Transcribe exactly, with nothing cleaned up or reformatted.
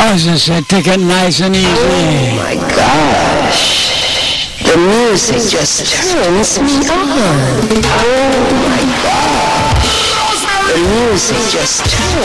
I just said, take it nice and easy. Oh my gosh. The music just turns me on. Oh my gosh. The music just turns